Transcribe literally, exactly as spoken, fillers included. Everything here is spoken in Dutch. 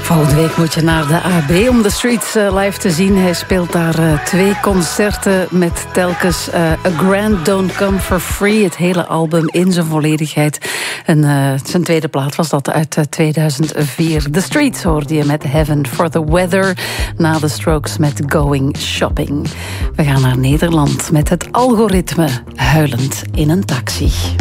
Volgende week moet je naar de A B om The Streets uh, live te zien. Hij speelt daar uh, twee concerten met telkens uh, A Grand Don't Come For Free. Het hele album in zijn volledigheid. En uh, zijn tweede plaat was dat uit uh, tweeduizend vier. The Streets hoorde je met Heaven for the Weather. Na The Strokes met Going Shopping. We gaan naar Nederland met het algoritme Huilend in een taxi.